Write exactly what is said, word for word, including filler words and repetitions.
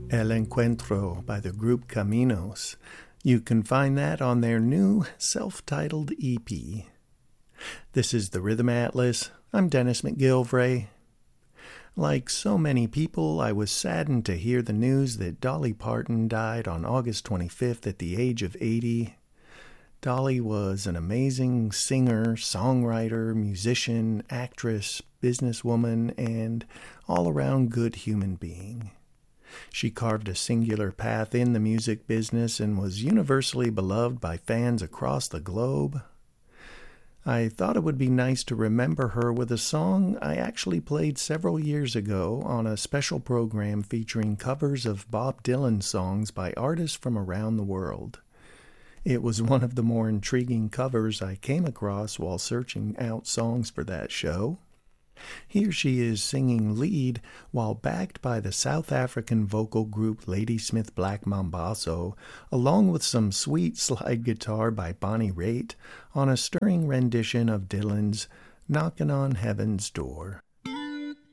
El Encuentro by the group Caminos. You can find that on their new self-titled E P. This is the Rhythm Atlas. I'm Dennis McGilvray. Like so many people, I was saddened to hear the news that Dolly Parton died on August twenty-fifth at the age of eighty. Dolly was an amazing singer, songwriter, musician, actress, businesswoman, and all-around good human being. She carved a singular path in the music business and was universally beloved by fans across the globe. I thought it would be nice to remember her with a song I actually played several years ago on a special program featuring covers of Bob Dylan songs by artists from around the world. It was one of the more intriguing covers I came across while searching out songs for that show. Here she is singing lead while backed by the South African vocal group Ladysmith Black Mambazo, along with some sweet slide guitar by Bonnie Raitt on a stirring rendition of Dylan's Knockin' on Heaven's Door.